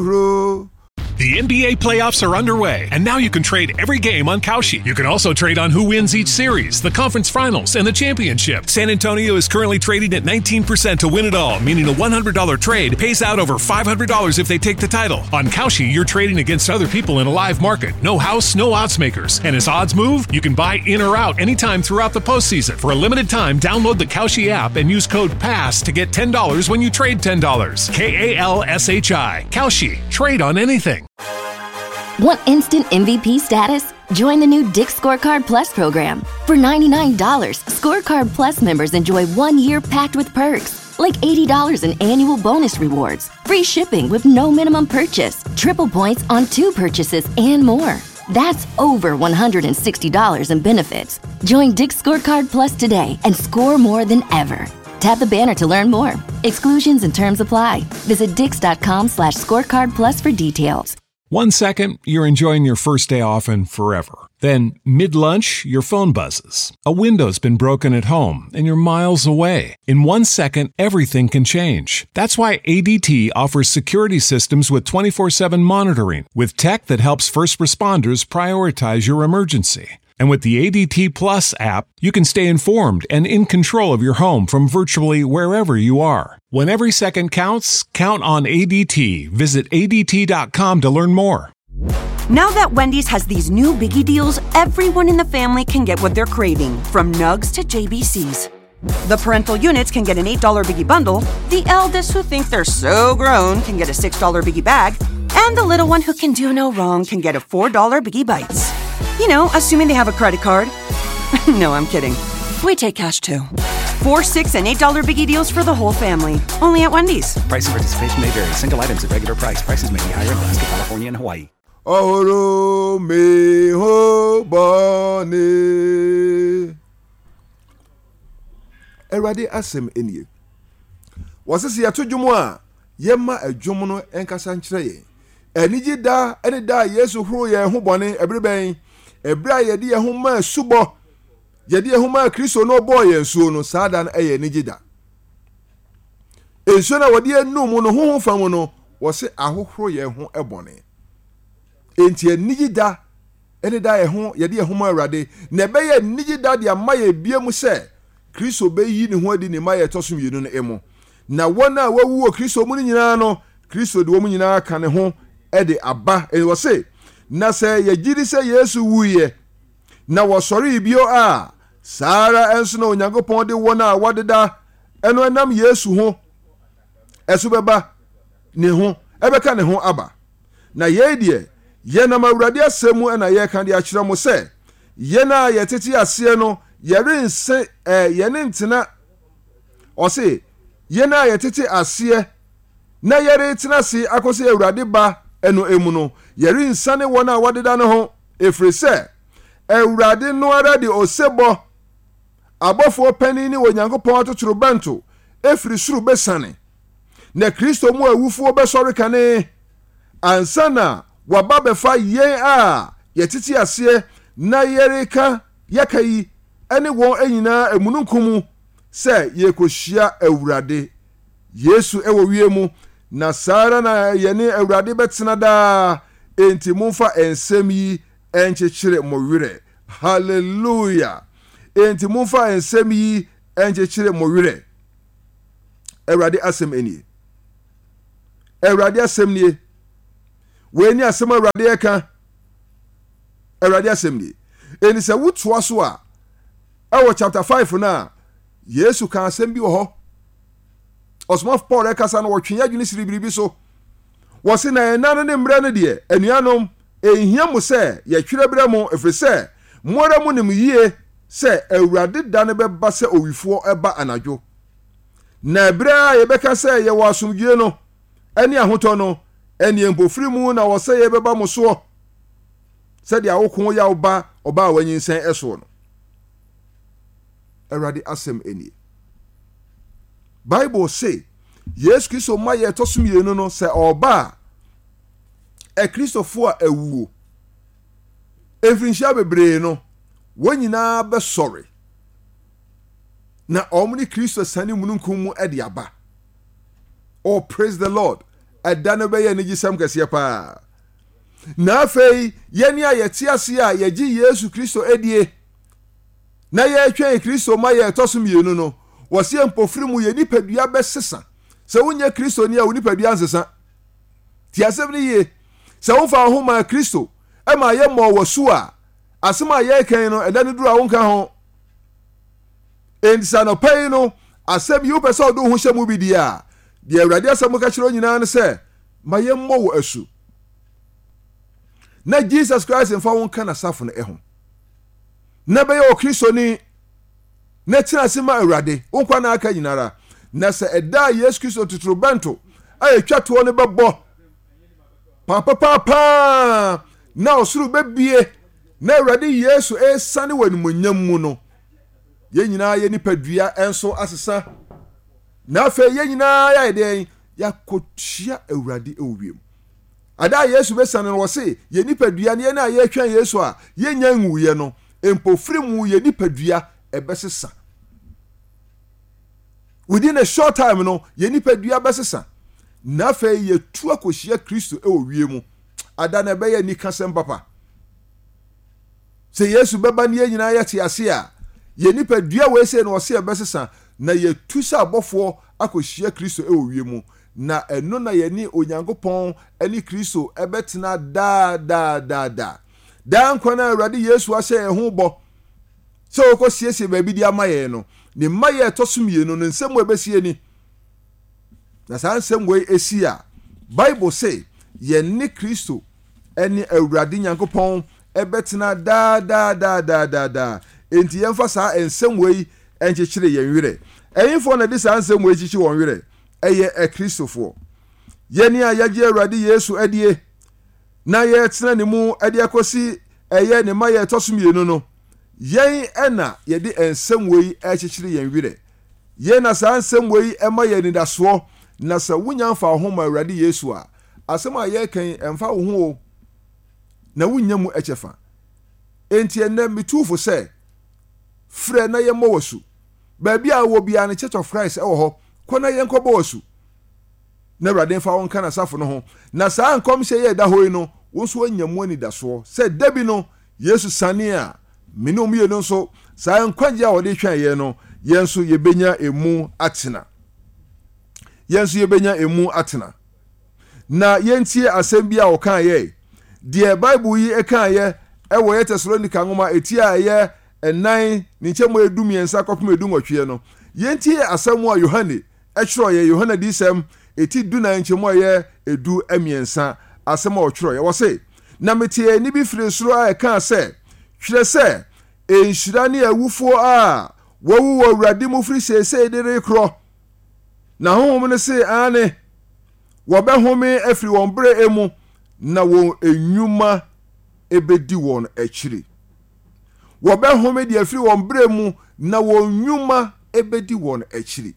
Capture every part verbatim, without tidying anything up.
The N B A playoffs are underway, and now you can trade every game on Kalshi. You can also trade on who wins each series, the conference finals, and the championship. San Antonio is currently trading at nineteen percent to win it all, meaning a one hundred dollars trade pays out over five hundred dollars if they take the title. On Kalshi, you're trading against other people in a live market. No house, no odds makers. And as odds move, you can buy in or out anytime throughout the postseason. For a limited time, download the Kalshi app and use code PASS to get ten dollars when you trade ten dollars. K A L S H I. Kalshi. Trade on anything. Want instant M V P status? Join the new Dick's Scorecard Plus program. For ninety-nine dollars, Scorecard Plus members enjoy one year packed with perks, like eighty dollars in annual bonus rewards, free shipping with no minimum purchase, triple points on two purchases, and more. That's over one hundred sixty dollars in benefits. Join Dick's Scorecard Plus today and score more than ever. Tap the banner to learn more. Exclusions and terms apply. Visit dix.com slash scorecard plus for details. One second, you're enjoying your first day off and forever. Then, mid-lunch, your phone buzzes. A window's been broken at home, and you're miles away. In one second, everything can change. That's why A D T offers security systems with twenty-four seven monitoring, with tech that helps first responders prioritize your emergency. And with the A D T Plus app, you can stay informed and in control of your home from virtually wherever you are. When every second counts, count on A D T. Visit A D T dot com to learn more. Now that Wendy's has these new biggie deals, everyone in the family can get what they're craving, from nugs to J B Cs. The parental units can get an eight dollars biggie bundle, the eldest who think they're so grown can get a six dollars biggie bag, and the little one who can do no wrong can get a four dollars biggie bites. You know, assuming they have a credit card. No, I'm kidding. We take cash too. Four, six, and eight dollar biggie deals for the whole family. Only at Wendy's. Price and participation may vary. Single items at regular price. Prices may be higher in Alaska, California, and Hawaii. Oro me ho bone. Erade asem enie. Wasisi ato dwom a yema adwom no enkasa nkyere ye. Enigi da ene da Yesu huro ye ho bone ebreben. Ebra ye de ye ho ma subo. Ye de ye ho ma Kristo no boy ye nsuo no saada na eye enigi da. Ensuo na wode enu mu no ho ho fa mu no wo se ahohoro ye ho ebone. Enti enigi da ene da ye ho ye de ye ho ma Awurade na be ye enigi da de amaye biemu se Kristo be yi ne ho adi ne maye tosum yenu no emo. Na wona wawu o Kristo mu nyina no Kristo de wo mu nyina ka ne ho e de aba e wo se na se ye giri se Yesu wuye na wo sori bio a Sara enso na Onyankopon de wona wadeda eno enam Yesu ho eso beba ne ho ebeka ne ho aba na ye die ye na Awurade asemu na ye kan de a kire mo se ye na ye tete ase no ye rense eh ye ne ntena o se ye na ye tete ase na ye re tena se akose Awurade ba eno emu no ye rensane wona wadeda ne ho efre se Awurade no ara de osebo abofo pani ni Onyankopon atotoro bento efri suru besane na Kristo mu awufo besori kane ansana wababa fa yen a yetiti ase na yereka yakai ene won anyina emununkumu se yekohia Awurade Yesu ewo wiemu na Sara na yene Awurade betena da enti mumfa ensem yi enchechire mo wire. Hallelujah. Enti mumfa ensem yi enchechire mo wire. Awurade asem eni. Awurade asem nie. Weni asem Awurade eka. Awurade asem nie. Eni se wutoa so a awo chapter five na Yesu kan asem bi wo ho. Osmof Paul ekasa na wotwenya dwene siribiribi so. Wo se na enano ne mra no de anuanom ehia mu se ye twere bra mu efre se mora mu nim yie se Awurade da ne beba se owifo eba anadwo. Na bra ye beka se ye wasomdwe no ani ahoto no ani empofiri mu na wo se ye beba mu so. Se dia wokon ya oba oba wanyinsen eso no. Awurade asem eni. Bible say yes Kristo ma ye tosum yenu no se oba e Kristofo a awuo efrinhia bebre no wanyina be sorry na omni Kristo sani mununkum mu ade aba. Oh, praise the Lord. ɛda no bɛyɛ ne gisɛm kɛseɛ paa. Na afei yɛne a yɛte ase a yɛgye Yesu Kristo adie na yɛtwɛn Kristo ma yɛ ɛtɔ so mmienu no wɔse mpofiri mu yɛ nipadua bɛsesa. Sɛ wonyɛ Kristo ni a wo nipadua nsesa. Ti asɛm ne yie. Sɛ womfa ho ma Kristo ɛma yɛ mmɔ wɔ so a asɛm a yɛkan no ɛda no duru a wonka ho. Enti sa no pɛi no asɛm yi wopɛ sɛ ɔdo ho hyɛ mu bi di a deɛ Awurade asɛm ka kyerɛ nyinaa ne sɛ ma yɛmmɔ wɔ asu. Na Jesus Christ mfa wo nka na safo no ɛho. Na bɛyɛ wɔ Kristo ni na tena ase ma Awurade wonkwa na aka nyinara. Na sɛ ɛda Yesu Kristo totorobɛnto a yɛtwa toɔ no bɛbɔ papa papa na ɔsoro bɛbie na Awurade Yesu ɛsane wɔ animonyam mu no yɛn nyinaa yɛ nipadua ɛnso asesa. Na afei yɛn nyinaa yɛ den yɛakɔtua Awurade ɛwɔ wiem. Ada Yesu bɛsane no wɔ se yɛ nipadua ne yɛn a yɛtwɛn Yesu a yɛnya nwuyɛ no mpofiri mu yɛ nipadua ɛbɛsesa. Within a short time no yɛ nipadua bɛsesa. Na afei yɛtu akɔhyia Kristo ɛwɔ wiem. Ada na ɛbɛyɛ ni kasɛm papa. Sɛ Yesu bɛba ne yɛn nyinaa yɛte ase a yɛ nipadua wɔ se no ɔse ɛbɛsesa na yɛtu sɛ abɔfoɔ akɔhyia Kristo ɛwɔ wiem. Na ɛno na yɛni Onyankopɔn ɛne Kristo ɛbɛtena daa daa daa daa. Daa nkwa na Awurade Yesu ahyɛ yɛn ho bɔ sɛ wɔkɔ siesie baabi di ama yɛn no ne mma yɛ ɛtɔ so mmienu no nsɛm wɔ ɛbɛsie ni. Na saa nsɛm wɔ esi a Bible say yɛne Kristo ɛne Awurade Nyankopɔn ɛbɛtena daa daa daa daa daa daa. Enti yɛmfa saa nsɛm wɔ yi ɛnkyekyere yɛn werɛ. Ɛyinfoɔ na de saa nsɛm wɔ yi kyekye wɔn werɛ ɛyɛ ɛkristofoɔ. Yɛne a yɛgye Awurade Yesu adie na yɛtena ne mu ɛde akɔsi ɛyɛ ne ma yɛ ɛtɔ so mmienu no yɛn ɛna yɛde nsɛm wɔ yi ɛkyekyere yɛn werɛ. Yɛn na saa nsɛm wɔ yi ɛma yɛn nidasoɔ na sɛ wonya mfa ho ma Awurade Yesu a asɛm a yɛkan ɛmfa wo ho na wonya mu ɛkyɛfa. Enti ɛnɛ mitufo sɛ frɛ na yɛmmɔ wɔ so. Baabi a wɔ bia ne Church of Christ ɛwɔ hɔ kɔ na yɛnkɔbɔ wɔ so. Na Awurade mfa wo nka na safo no ho. Na saa nkɔmhyɛ yɛ da hɔ yi no wo nso anya mu anidasoɔ sɛ dabi no Yesu sane a mene omiye no nso saa nkwagye a wɔde twɛn yɛn no yɛn nso yɛbɛnya emu atena. Yɛn nso yɛbɛnya emu atena. Na yɛntie asɛm bi a wɔka yɛ deɛ Bible yi ɛka yɛ ɛwɔ yɛ Tesalonika nwoma eti a ɛyɛ ɛnan ne nkyɛmu edu mmiɛnsa kɔpem edu nwɔtwe no. Yɛntie asɛm a Yohane ɛkyerɛ yɛ Yohane di sɛm eti du na nkyɛmu a yɛ edu mmiɛnsa asɛm a ɔkyerɛ yɛ wɔ se na metie ni bi firi soro a ɛka sɛ hwere sɛ enhyira ne awufoɔ a wɔwu wɔ Awurade mu firi sɛsɛ de rekorɔ na honhom ne se ane wɔbɛhome afiri wɔn bere emu na wɔn enwuma ebedi wɔn akyiri. Wɔbɛhome de afiri wɔn bere mu na wɔn nwuma ebedi wɔn akyiri.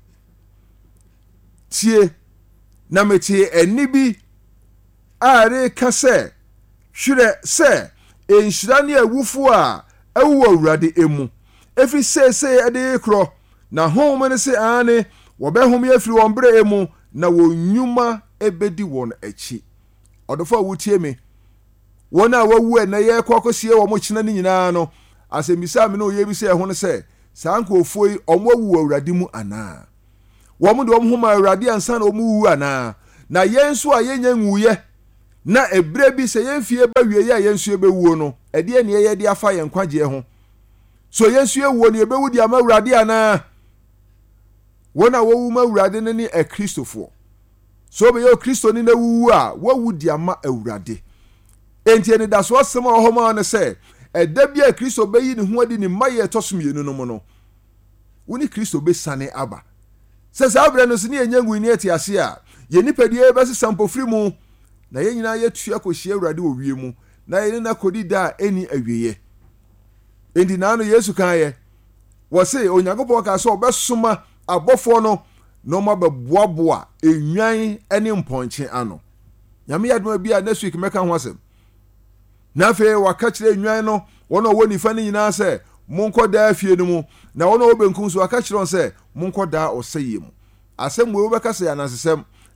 Tie na metie eni bi a reka sɛ hwere sɛ enhyira ne awufoɔ a ɛwu wɔ Awurade emu efiri sɛsɛ de rekorɔ na honhom ne se ane wɔbɛhome afiri wɔn bere emu na wɔn nwuma ebedi wɔn akyi. Ɔdɔfo a wotie me wɔn a wawu ɛ na yɛ kɔ akɔsie wɔn mo kyena ne nyinaa no asɛmbisa me no yɛ bi sɛ ɛho no sɛ saa nkurɔfoɔ yi ɔmo awu wɔ Awurade mu anaa wɔn de wɔn ho ma Awurade ansa na ɔmo wu anaa na yɛn nso a yɛnya nwuyɛ na ebire bi sɛ yɛn fie ba wie yɛ a yɛn nso bɛwuo no ɛdeɛ ne yɛ de afa yɛn kwagye ho so yɛn nso ewuo ne yɛbɛwu de ama Awurade anaa wɔn a wɔwu ma Awurade ne ne ɛkristofoɔ so bɛyɛ Kristo ne na wuwu a wɔwu de ama Awurade. Enti ne da so asɛm a ɔhɔ ma ne sɛ ɛda bi a Kristo bɛyi ne ho adi ne mma yɛ tɔsom yenu no mu no wo ne Kristo bɛsane aba sɛ saa brɛ no so ne yɛnya ngu ne ati ase a yɛ nipadua bɛsesa mpofiri mu na yɛn nyinaa yɛtua kɔhyia Awurade wɔ wie mu na yɛne na kɔdi da a ɛni awieyɛ. Enti na no Yesu kan yɛ wɔ se Onyankopɔn ka sɛ ɔbɛsoma abɔfoɔ no na ɔma bɛboaboa enwan ne mpɔnkye ano. Nyame yɛadoma bi a next week mɛka ho asɛm. Na afei waka kyerɛ enwan no wɔn a wɔwɔ nifa ne nyinaa sɛ monkɔ daa fie no mu na wɔn a wɔwɔ benkum so waka kyerɛ wɔn sɛ monkɔ daa ɔsɛyɛ mu. Asɛm wo bɛka sɛ anansesɛm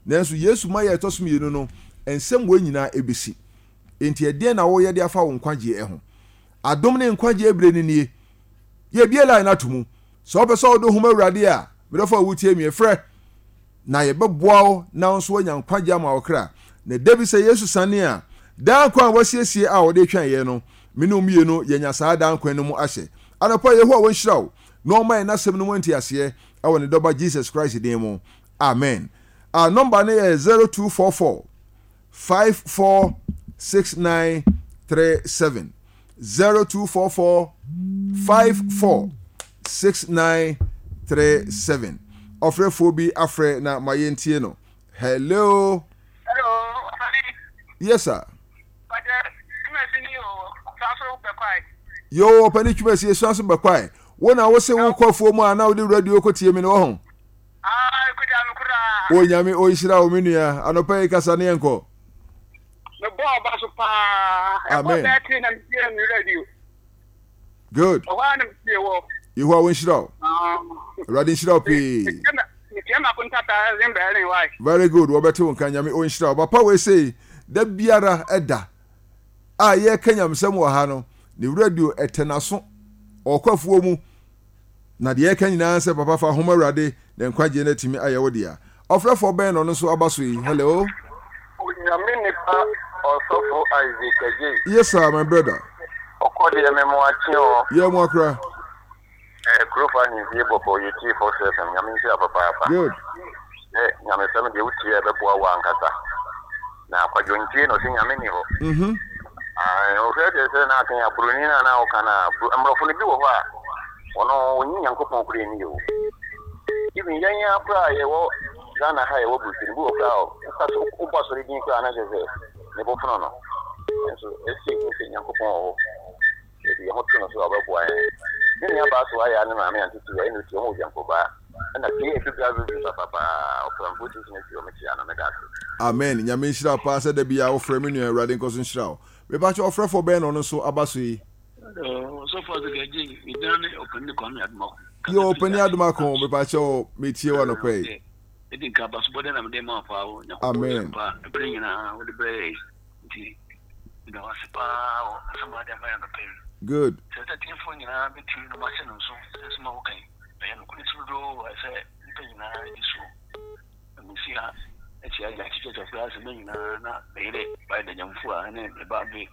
nanso Yesu ma ye etosom yenu no ensem wo nyina ebesi enti ede na wo ye de afa wo nkwagye eho adom ne nkwagye ebre ni nie ye bie line atomu so obeso do huma awurade a medofo awutie mi efre na ye beboa wo na nso anya nkwagye ama wo kra na David say Yesu sane a dan kwa wasiesie a wo de twan ye no minum ye no yenya saa dan kwa no mu ahye anopa ye ho a wo nhyiraw no man na sem no mu ntiase awo ne doba Jesus Christ din mu amen. Our number is zero two four four five four six nine three seven zero two four four five four six nine three seven. Ofre Phoebe Afre na mayentie no. Hello. Hello. Yes sir. Yo, pani twesi esuanso bekwai. Wona wo se wo kwafo mu ana wo de radio ko tie me no ho. Ah, kuda me kuda. O nyame o ishira o menua anopa e kasa ne enko. Me bo ba so pa. Amen. E ko na me radio. Good. O wa na me wo. You are winshira. Ah. Radio shira pi. Very good. Wo beti won kan nyame o ishira. Papa we say da biara eda. Ah ye kanyam sem wo ha no. Ni radio etenaso. Okwafuo mu. Na de ye kan nyina se papa fa homa awurade na nkwaje na timi ayewo dia. Ofrefo ben no so abaso yi. Hello. Osofo Isaac Eje. Yes sir, my brother. Okodi ememo atio. Yeah, mo akra. Eh, Grofa ni ziebo for U T four seven. Nyame nsi papa papa. Good. Eh, nyame sema de uti e bebo wa ankasa. Na kwajo ntie no se nyame ni ho. Mhm. Ah, o fe de se na kan ya bruni na na o kana amrofo ni bi wo ho a. Ono onyi Nyankopon kure ni yo. Even yanya pra ye wo Ghana ha ye wo busiri bu o pra o. Kaso o paso ri din kwa na je ze. Ne bo fno no. So esi ko Nyankopon o. E ho tno so ababo an. Ni ya ba so aya na ma me antu ya inu ti o mo janko ba. Na ke e tu ga zu papa o from buti ni ti o me ti ana me da. Amen. Nyame nhyira pa se da bia wo frɛ me nua awurade nkoso nhyira wo. Me ba che ofrɛ for ben no so abaso yi. So for the gaji we done open the corner at mo. Yo open ya duma ko me ba che o me tie wa no pay. E din ka ba so boden am dem ma fa wo. Amen. Pa bring na wo de break. Ti no asipa o somebody am na pay. Good. So that thing for na be ti no ma se no so. So ma wo kai. Be no kuni so do I say pe na iso. Me see ha e ti ya ti to class me na na be re by the nyamfu a ne e ba be.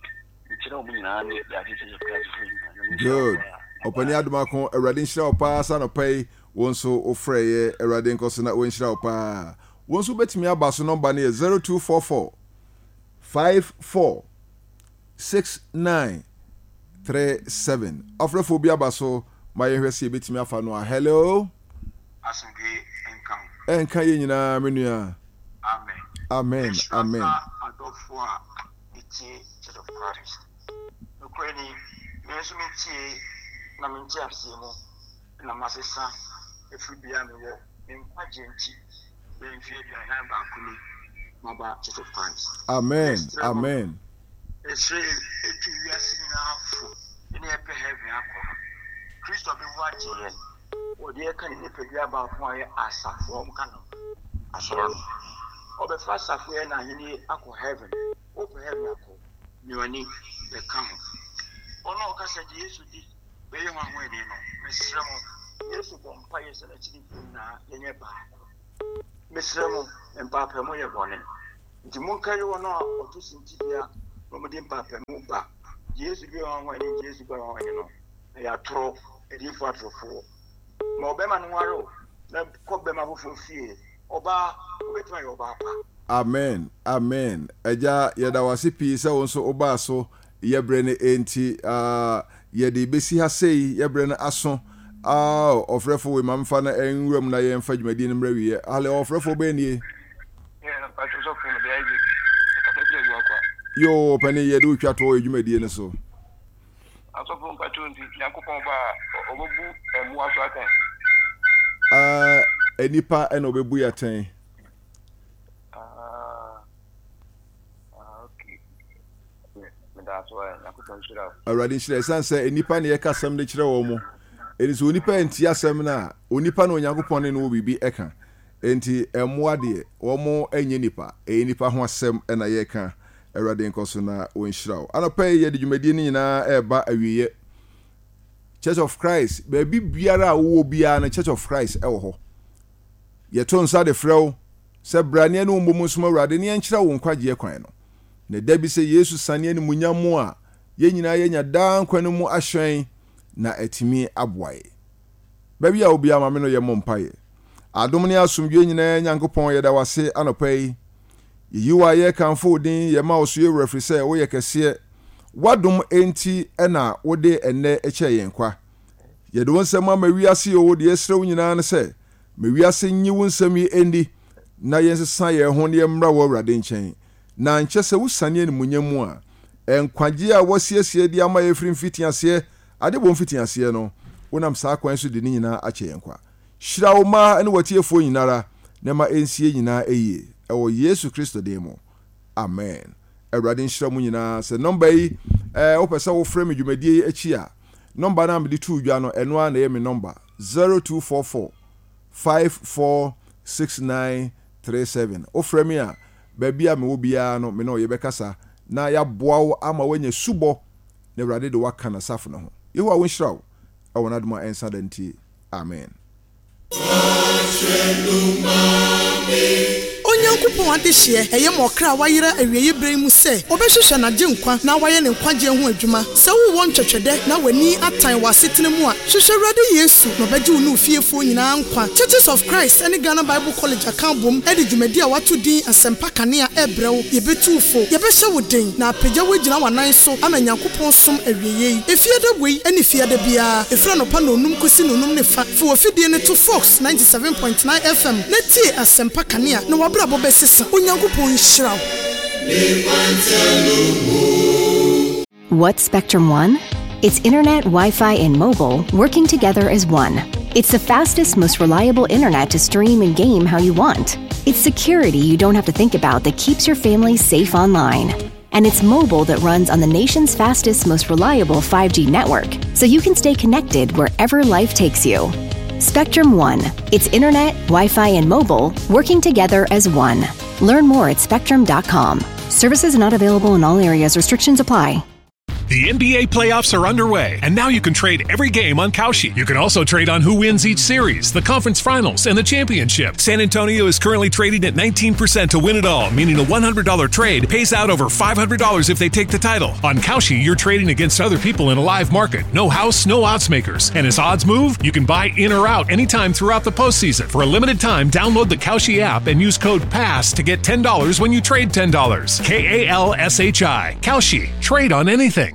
Good. Open ya duma ko awurade nhyira opa sa no pai wonso ofreye awurade nkoso na wonhyira opa. Wonso betimi aba so number na zero two four four five four six nine three seven. Ofrefo bi aba so my hwese betimi afa no. Hello. Asunge enkam. Enka ye nyina menua. Amen. Amen. Amen. Adofo a iti Church of Christ. No kwani me so metie na me ntia asiemo na masesa efubia me wo me nkwaje nti be mfie bia na ba kuni maba Church of Christ. Amen. Amen. Esre etu wiase na afo ene epe heaven akọ. Christ of the waje yen. Odi e kan ni pedua ba fo aye asafo om kan. Asoro. Obe fa asafo e na hini akọ heaven. Open heaven akọ. Niwani the come. Ono okasa je Yesu di be ye hwan hwan ni no. Mesremo Yesu bo mpa ye se na chidi na yenye ba. Mesremo mpa pa mo ye bone. Nti mun kai wono otusi ntibia no mo di mpa pa mo ba. Yesu bi hwan hwan ni Yesu ba hwan ni no. Ya tro edi fo atrofo. Ma obema no waro na ko bema fofo fie. Oba obetwa ye oba pa. Amen. Amen. Eja yeda wasipi se wonso oba so yebre ne enti ah yede besi ha sei yebre ne aso ah ofrefo we mamfa na enwuram na ye mfa dwumadi ne mrawiye ale ofrefo be nie Yeah, but so from the Isaac. Ka yo kwa. Yo pani yede utwa to dwumadi ne so Aso from patunti Yakopon ba obobu emu aso atan. ah enipa eno bebu yaten. That's why I couldn't shut up. Already shire sanse enipa ne yeka sam de kire wo mo. Eni so onipa enti asem na onipa na Onyankopon ne no bibi eka. enti ɛmoa deɛ wɔn enye nipa ɛyɛ nipa ho asɛm ɛna yɛka Awurade nkoso na wɔnhyira wo anɔpa yi yɛde dwumadie no nyinaa ɛba awiye Church of Christ baabi biara a wo biara na Church of Christ ɛwɔ hɔ yɛto nsa de frɛw sɛ brane no mbom nso Awurade ne yɛnkyerɛ wo nkwagye kwan no ne da bi sɛ Yesu sane ne munyam a yɛn nyinaa yɛnya daa nkwa no mu ahwɛn na atimi aboae baabi a obi ama me no yɛ mompae adom ne asomdwe nyinaa Nyankopɔn yɛda wase anɔpa yi yiwa yɛ kanfo din yɛ ma oso yɛ refri sɛ wo yɛ kɛseɛ wadom enti ɛna wode ɛnɛ ɛkyɛ yɛn kwa yɛde wo nsɛm ama wiase yo de ɛsrɛ wo nyinaa ne sɛ me wiase nyi wo nsɛm yi endi na yɛnsesa yɛn ho ne yɛmmra wo Awurade nkyɛn na nkyɛ sɛ wo sane ne munyamu a ɛnkwagye a wɔsiesie de ama yɛfiri mfitiaseɛ ade bɔ mfitiaseɛ no wonam saa kwan so de ne nyinaa akyɛ yɛn kwa hyira wo ma ne watiefoɔ nyinara ne ma ensie nyinaa ɛyie ɛwɔ Yesu Kristo din mu amen Awurade nhyira mu nyinaa sɛ number yi eh wopɛ sɛ wo frɛ me dwumadie yi akyi a number na me de tu dwa no ɛno a na yɛ me number zero two four four five four six nine three seven wo frɛ me a baabi a me wo biara no me no yɛbɛkasa na yɛaboa wo ama wanya subɔ na Awurade de waka na safo no ho yehu a wo nhyira wo ɛwɔ na doma ɛnsa da ntie amen Onyankopɔn adehye ɛyɛ mɔkra wayera awieye brɛ mu sɛ obɛhwehwɛ na gye nkwa na wayɛ ne nkwagye ho adwuma sɛ wo wɔ ntwetwɛdɛ na wani atan wasetene mu a hwehwɛ Awurade Yesu na ɔbɛgye wo ne ofiefoɔ nyinaa nkwa Churches of Christ ɛne Ghana Bible College akabom ɛde dwumadi a wato din asɛmpa kanea ɛbrɛ wo yɛbɛtu fo yɛbɛhyɛ wo den na apagya wo gyina wanan so ama Nyankopɔn som awieye yi efiada wei ɛne fiada biara efra no pa na onum kosi no onum ne fa fo ofidie ne to Fox ninety-seven point nine F M na tie asɛmpa kanea na wabra bo besisa Onyankopɔn nhyira wo. What's Spectrum One? It's internet, Wi-Fi, and mobile working together as one. It's the fastest, most reliable internet to stream and game how you want. It's security you don't have to think about that keeps your family safe online. And it's mobile that runs on the nation's fastest, most reliable five G network, so you can stay connected wherever life takes you. Spectrum One. It's internet, Wi-Fi, and mobile working together as one. Learn more at spectrum dot com. Services not available in all areas. Restrictions apply. The N B A playoffs are underway, and now you can trade every game on Kalshi. You can also trade on who wins each series, the conference finals, and the championship. San Antonio is currently trading at nineteen percent to win it all, meaning a one hundred dollars trade pays out over five hundred dollars if they take the title. On Kalshi, you're trading against other people in a live market. No house, no odds makers. And as odds move, you can buy in or out anytime throughout the postseason. For a limited time, download the Kalshi app and use code PASS to get ten dollars when you trade ten dollars. K A L S H I. Kalshi. Trade on anything.